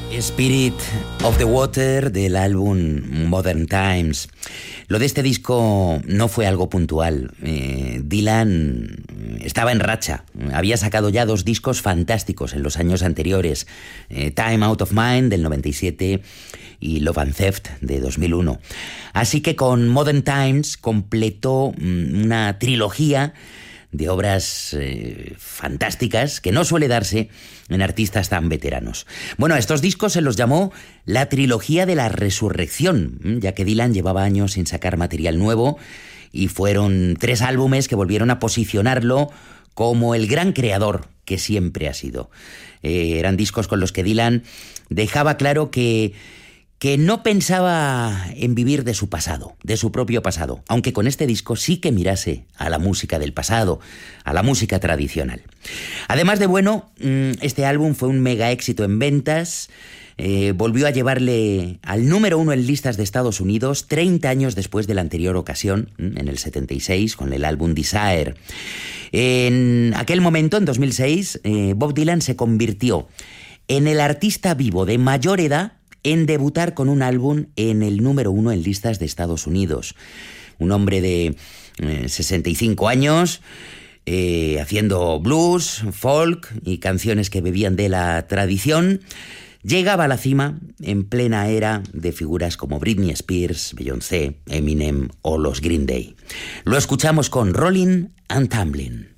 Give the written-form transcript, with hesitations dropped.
Spirit of the Water del álbum Modern Times. Lo de este disco no fue algo puntual. Dylan estaba en racha. Había sacado ya 2 discos fantásticos en los años anteriores. Time Out of Mind del 97 y Love and Theft de 2001. Así que con Modern Times completó una trilogía de obras fantásticas que no suele darse en artistas tan veteranos. Bueno, a estos discos se los llamó la trilogía de la resurrección, ya que Dylan llevaba años sin sacar material nuevo y fueron 3 álbumes que volvieron a posicionarlo como el gran creador que siempre ha sido. Eran discos con los que Dylan dejaba claro que no pensaba en vivir de su pasado, de su propio pasado, aunque con este disco sí que mirase a la música del pasado, a la música tradicional. Además de bueno, este álbum fue un mega éxito en ventas, volvió a llevarle al número 1 en listas de Estados Unidos 30 años después de la anterior ocasión, en el 76, con el álbum Desire. En aquel momento, en 2006, Bob Dylan se convirtió en el artista vivo de mayor edad en debutar con un álbum en el número 1 en listas de Estados Unidos. Un hombre de 65 años, haciendo blues, folk y canciones que bebían de la tradición, llegaba a la cima en plena era de figuras como Britney Spears, Beyoncé, Eminem o los Green Day. Lo escuchamos con Rolling and Tumbling.